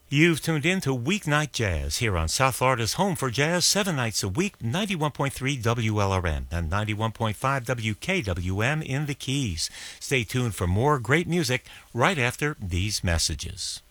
You've tuned in to Weeknight Jazz here on South Florida's home for jazz 7 nights a week, 91.3 WLRN and 91.5 WKWM in the Keys. Stay tuned for more great music right after these messages.